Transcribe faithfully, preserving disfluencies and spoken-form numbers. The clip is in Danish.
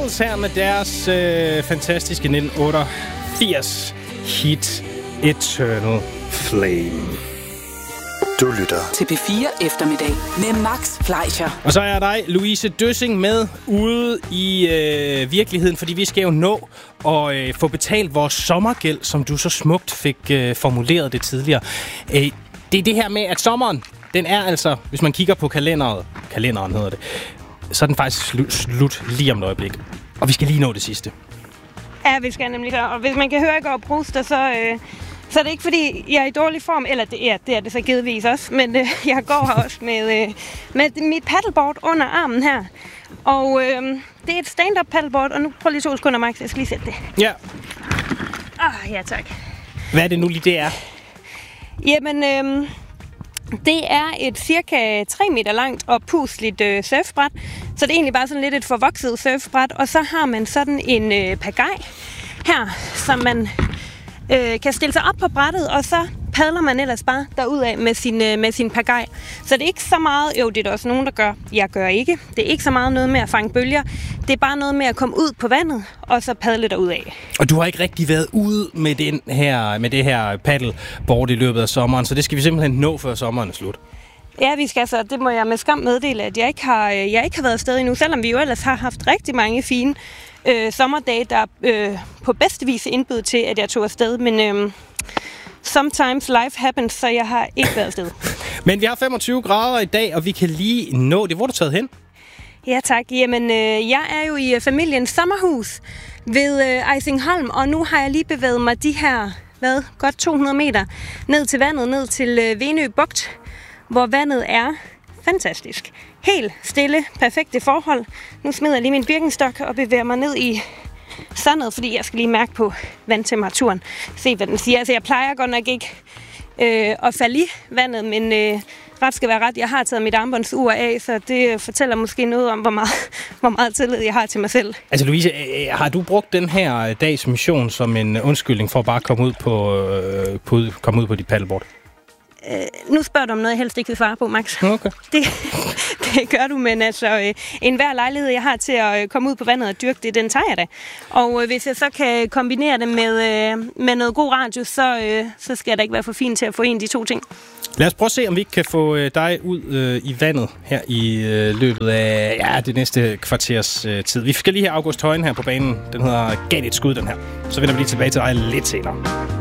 Beatles her med deres øh, fantastiske nitten otteogfirs hit Eternal Flame. Du lytter til P fire Eftermiddag med Max Fleischer. Og så er dig, Louise Døssing, med ude i øh, virkeligheden, fordi vi skal jo nå at øh, få betalt vores sommergæld, som du så smukt fik øh, formuleret det tidligere. Øh, det er det her med, at sommeren, den er altså, hvis man kigger på kalenderet, kalenderen hedder det, så er den faktisk slut, slut lige om et øjeblik. Og vi skal lige nå det sidste. Ja, vi skal nemlig gøre. Og hvis man kan høre, at jeg går og bruster, så... Øh Så er det ikke, fordi jeg er i dårlig form, eller det er det, er det så givetvis også, men øh, jeg går her også med, øh, med mit paddleboard under armen her. Og øh, det er et stand-up paddleboard, og nu prøv lige to sekunder, Max, jeg skal lige sætte det. Ja. Ah, ja tak. Hvad er det nu lige, det er? Jamen, øh, det er et cirka tre meter langt og pusligt øh, surfbræt, så det er egentlig bare sådan lidt et forvokset surfbræt, og så har man sådan en øh, pagaj her, som man... Øh, kan stille sig op på brættet, og så padler man ellers bare derudad med sin, øh, med sin pagaj. Så det er ikke så meget, jo det er der også nogen, der gør, jeg gør ikke. Det er ikke så meget noget med at fange bølger. Det er bare noget med at komme ud på vandet, og så padle derudad. Og du har ikke rigtig været ude med, den her, med det her paddleboard i løbet af sommeren, så det skal vi simpelthen nå, før sommeren er slut. Ja, vi skal så. Det må jeg med skam meddele, at jeg ikke har, jeg ikke har været afsted endnu, selvom vi jo ellers har haft rigtig mange fine øh, sommerdage, der øh, på bedste vis indbød til, at jeg tog afsted. Men øh, sometimes life happens, så jeg har ikke været afsted. Men vi har femogtyve grader i dag, og vi kan lige nå det. Hvor er du taget hen? Ja tak. Jamen, øh, jeg er jo i familiens sommerhus ved øh, Ejsingholm, og nu har jeg lige bevæget mig de her, hvad, godt to hundrede meter ned til vandet, ned til øh, Venø Bugt, hvor vandet er fantastisk. Helt stille, perfekte forhold. Nu smider jeg lige min birkenstok og bevæger mig ned i sandet, fordi jeg skal lige mærke på vandtemperaturen. Se, hvad den siger. Altså, jeg plejer godt nok ikke øh, at falde i vandet, men øh, ret skal være ret. Jeg har taget mit armbåndsur af, så det fortæller måske noget om, hvor meget, hvor meget tillid jeg har til mig selv. Altså, Louise, har du brugt den her dags mission som en undskyldning for at bare komme ud på, øh, på, komme ud på dit paddleboard? Øh, nu spørger du om noget, jeg helst ikke vil svare på, Max. Okay. Det, det gør du, men altså, øh, enhver lejlighed, jeg har til at øh, komme ud på vandet og dyrke det, den tager jeg da. Og øh, hvis jeg så kan kombinere det med, øh, med noget god radio, så, øh, så skal jeg da ikke være for fin til at få en af de to ting. Lad os prøve at se, om vi ikke kan få øh, dig ud øh, i vandet her i øh, løbet af ja, det næste kvarters øh, tid. Vi skal lige have August Højen her på banen. Den hedder Gav et skud, den her. Så vender vi lige tilbage til dig lidt senere.